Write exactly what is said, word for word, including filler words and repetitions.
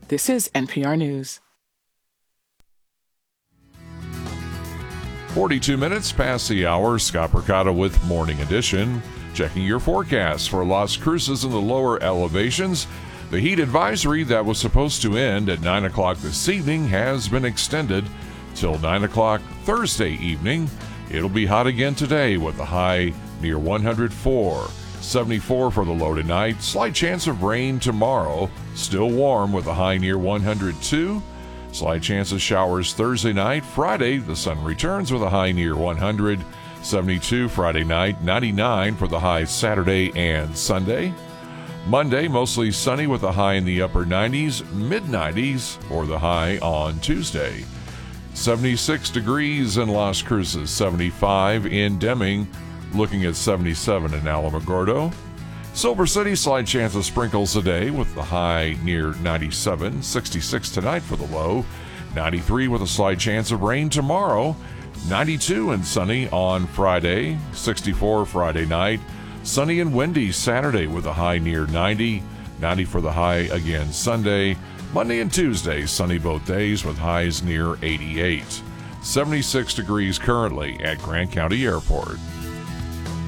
This is N P R News. forty-two minutes past the hour. Scott Percotta with Morning Edition. Checking your forecast for Las Cruces in the lower elevations. The heat advisory that was supposed to end at nine o'clock this evening has been extended till nine o'clock Thursday evening. It'll be hot again today with a high near one hundred four. seventy-four for the low tonight. Slight chance of rain tomorrow. Still warm with a high near one hundred two. Slight chance of showers Thursday night. Friday, the sun returns with a high near one hundred. seventy-two Friday night. ninety-nine for the high Saturday and Sunday. Monday, mostly sunny with a high in the upper nineties. mid nineties for the high on Tuesday. seventy-six degrees in Las Cruces. seventy-five in Deming. Looking at seventy-seven in Alamogordo. Silver City, slight chance of sprinkles today with the high near ninety-seven. sixty-six tonight for the low. ninety-three with a slight chance of rain tomorrow. ninety-two and sunny on Friday. sixty-four Friday night. Sunny and windy Saturday with a high near ninety. ninety for the high again Sunday. Monday and Tuesday, sunny both days with highs near eighty-eight. seventy-six degrees currently at Grant County Airport.